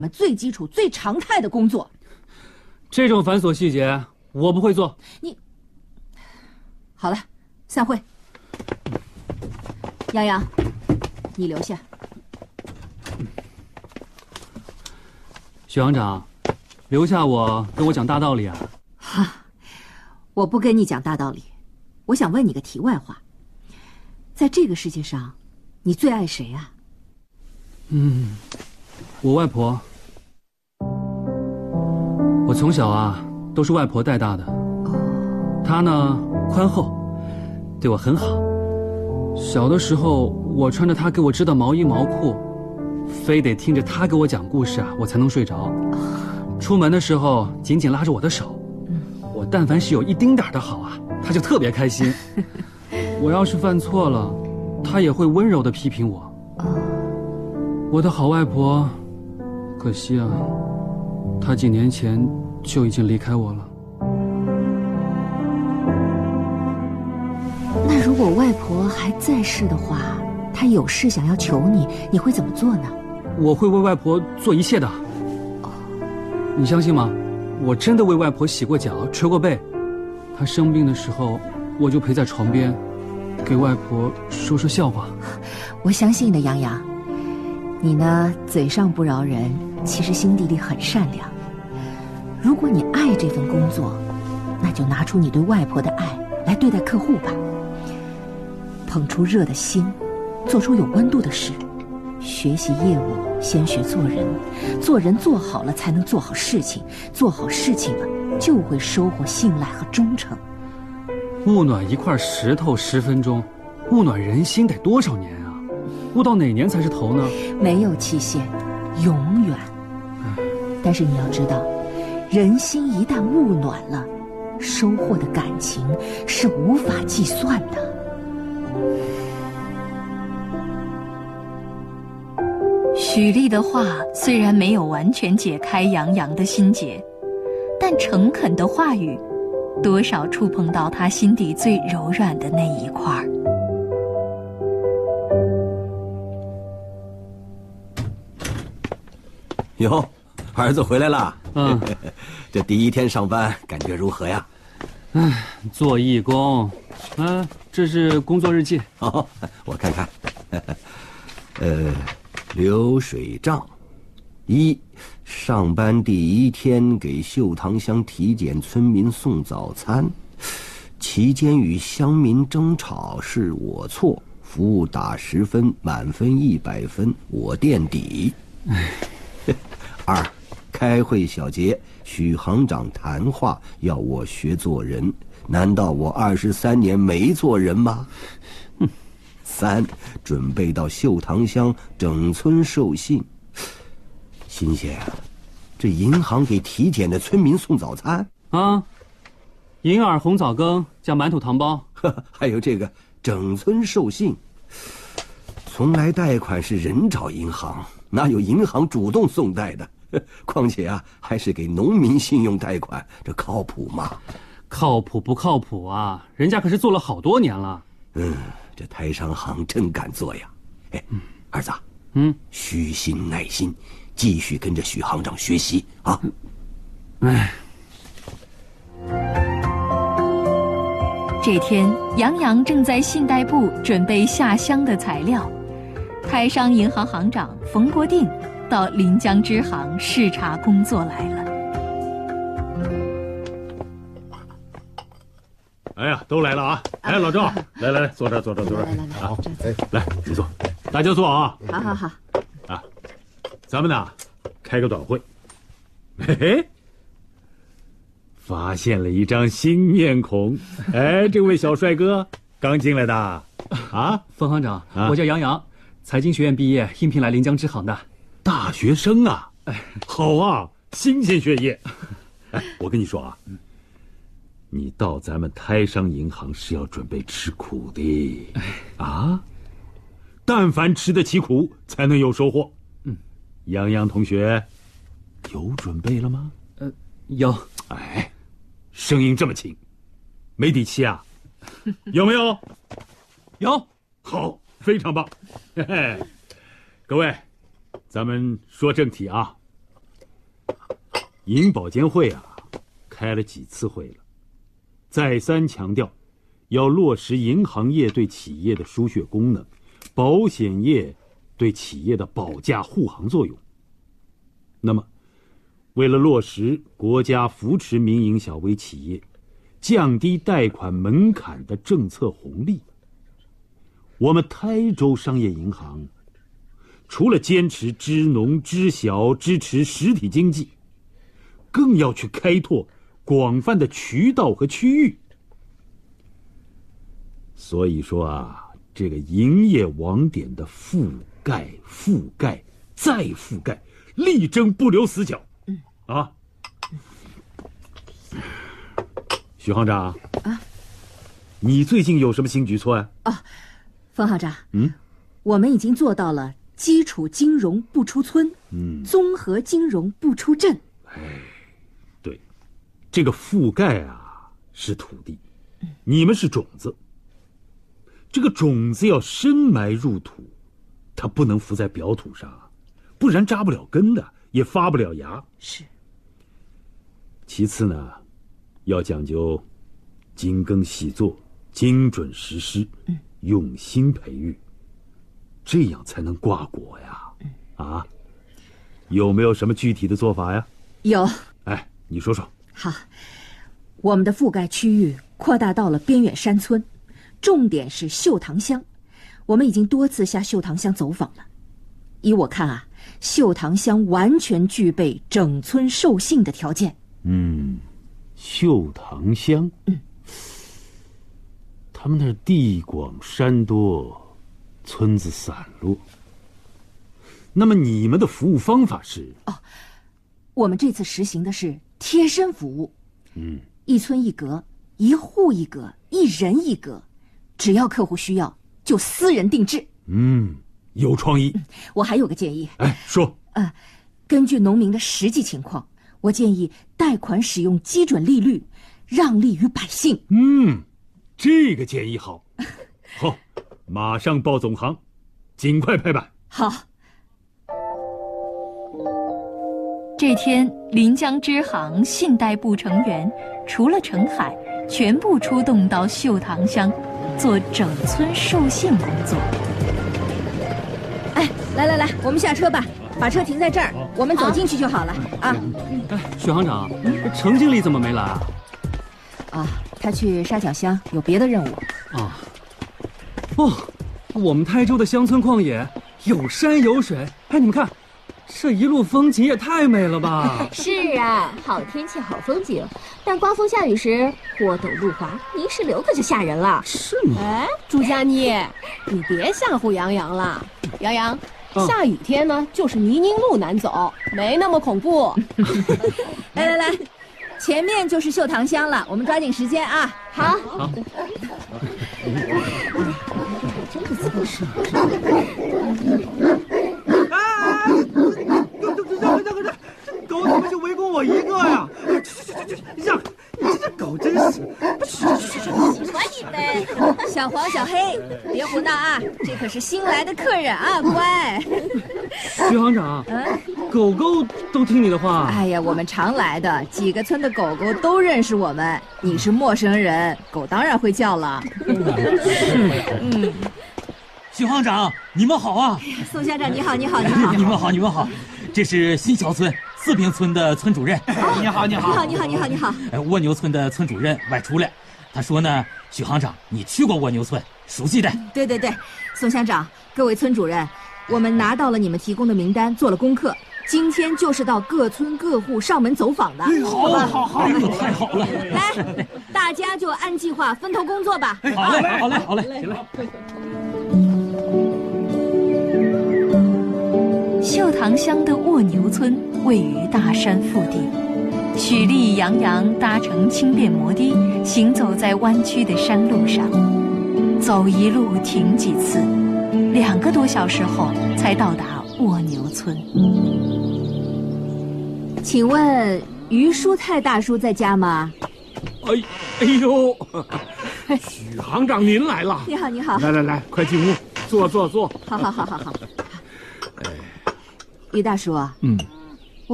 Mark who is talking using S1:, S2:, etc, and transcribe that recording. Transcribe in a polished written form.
S1: 们最基础、最常态的工作。
S2: 这种繁琐细节我不会做。
S1: 你好了，散会。杨洋，你留下。
S2: 许行长，留下我跟我讲大道理啊？
S1: 哈，我不跟你讲大道理，我想问你个题外话。在这个世界上，你最爱谁啊？
S2: 我外婆。我从小啊都是外婆带大的。她呢宽厚，对我很好。小的时候，我穿着她给我织的毛衣毛裤，非得听着她给我讲故事啊，我才能睡着。出门的时候紧紧拉着我的手，我但凡是有一丁点的好啊，她就特别开心。我要是犯错了，她也会温柔地批评我。我的好外婆，可惜啊，她几年前就已经离开我了。
S1: 那如果外婆还在世的话，她有事想要求你，你会怎么做呢？
S2: 我会为外婆做一切的。你相信吗？我真的为外婆洗过脚、捶过背。她生病的时候，我就陪在床边，给外婆说说笑话。
S1: 我相信的，杨洋。你呢，嘴上不饶人，其实心底里很善良。如果你爱这份工作，那就拿出你对外婆的爱来对待客户吧。捧出热的心，做出有温度的事。学习业务，先学做人。做人做好了，才能做好事情。做好事情了，就会收获信赖和忠诚。
S2: 焐暖一块石头10分钟，焐暖人心得多少年啊？焐到哪年才是头呢？没
S1: 有期限，永远。但是你要知道，人心一旦焐暖了，收获的感情是无法计算的。
S3: 许丽的话虽然没有完全解开杨洋的心结，但诚恳的话语多少触碰到他心底最柔软的那一块。
S4: 哟，儿子回来了。这第一天上班感觉如何呀？
S2: 做义工。这是工作日记。
S4: 哦，我看看。流水账：1，上班第1天给秀塘乡体检村民送早餐，期间与乡民争吵是我错，服务打10分，满分100分，我垫底。2，开会小结，许行长谈话要我学做人，难道我23年没做人吗？3，准备到秀塘乡整村授信。新鲜啊，这银行给体检的村民送早餐
S2: 啊，银耳红枣羹加馒头糖包，
S4: 还有这个整村授信。从来贷款是人找银行，哪有银行主动送贷的？况且啊，还是给农民信用贷款，这靠谱吗？
S2: 靠谱不靠谱啊？人家可是做了好多年了。
S4: 这台商行真敢做呀！儿子，虚心耐心，继续跟着许行长学习啊！
S3: 这天，杨洋正在信贷部准备下乡的材料，台商银行行长冯国定到临江支行视察工作来了。
S5: 哎呀，都来了啊！哎，老赵，来，坐这儿。好，来，你坐，大家坐啊！
S1: 好。
S5: 啊，咱们呢，开个短会。嘿嘿，发现了一张新面孔。哎，这位小帅哥刚进来的啊？
S2: 冯行长，我叫杨洋，财经学院毕业，应聘来临江支行的。
S5: 大学生啊！好啊，新鲜血液。哎，我跟你说啊。你到咱们台商银行是要准备吃苦的，但凡吃得起苦，才能有收获。杨洋同学，有准备了吗？
S2: 有。
S5: 哎，声音这么轻，没底气啊？有没有？
S2: 有。
S5: 好，非常棒。嘿嘿，各位，咱们说正题啊。 银保监会啊，开了几次会了，再三强调，要落实银行业对企业的输血功能，保险业对企业的保驾护航作用。那么，为了落实国家扶持民营小微企业、降低贷款门槛的政策红利，我们台州商业银行除了坚持支农支小、支持实体经济，更要去开拓广泛的渠道和区域。所以说啊，这个营业网点的覆盖、覆盖再覆盖，力争不留死角。许行长啊，你最近有什么新举措啊？
S1: 冯行长，我们已经做到了基础金融不出村，综合金融不出镇。
S5: 对，这个覆盖啊是土地，你们是种子。这个种子要深埋入土，它不能浮在表土上，不然扎不了根的，也发不了芽。
S1: 是。
S5: 其次呢，要讲究精耕细作、精准实施、用心培育，这样才能挂果呀。有没有什么具体的做法呀？
S1: 有。
S5: 你说说。
S1: 好，我们的覆盖区域扩大到了边远山村，重点是秀塘乡。我们已经多次下秀塘乡走访了。依我看啊，秀塘乡完全具备整村授信的条件。
S5: 秀塘乡，他们那儿地广山多，村子散落。那么你们的服务方法是？
S1: 我们这次实行的是贴身服务。一村一格，一户一格，一人一格，只要客户需要，就私人定制。
S5: 有创意。
S1: 我还有个建议。
S5: 说。
S1: 根据农民的实际情况，我建议贷款使用基准利率，让利于百姓。
S5: 这个建议好。好，马上报总行，尽快拍板。
S1: 好。
S3: 这天，临江支行信贷部成员除了陈海，全部出动到秀塘乡，做整村授信工作。
S1: 来，我们下车吧，把车停在这儿，我们走进去就好了啊。
S2: 许行长，程经理怎么没来啊？
S1: 他去沙角乡有别的任务。
S2: 我们台州的乡村旷野有山有水，你们看，这一路风景也太美了吧！
S6: 是啊，好天气好风景，但刮风下雨时坡陡路滑，泥石流可就吓人了。
S2: 是吗？
S7: 朱佳妮，你别吓唬杨洋了。杨洋，下雨天呢，就是泥泞路难走，没那么恐怖。
S1: 来，前面就是秀塘乡了，我们抓紧时间啊！
S6: 好。
S1: 真是测试。
S8: 狗怎么就围攻我一个呀？让！你这狗真是！
S6: 管你呗。
S1: 小黄、小黑，别胡闹啊！这可是新来的客人啊，乖。
S2: 徐行长，狗狗都听你的话。
S1: 哎呀，我们常来的，几个村的狗狗都认识我们。你是陌生人，狗当然会叫了。
S9: 许行长，你们好啊！
S1: 宋乡长，你好。
S9: 你们好，这是新桥村四平村的村主任。
S8: 你好。
S9: 蜗牛村的村主任外出了，他说呢，许行长，你去过蜗牛村，熟悉的。
S1: 对，宋乡长，各位村主任，我们拿到了你们提供的名单，做了功课，今天就是到各村各户上门走访的。
S9: 好，太好了！
S1: 来，大家就按计划分头工作吧。
S9: 好嘞。
S3: 秀塘乡的蜗牛村位于大山腹地，许丽、杨洋搭乘轻便摩的，行走在弯曲的山路上，走一路停几次，2个多小时后才到达蜗牛村。
S1: 请问于书泰大叔在家吗？
S5: 哎呦，许行长您来了！
S1: 你好。
S5: 来，快进屋，坐。
S1: 好。于大叔，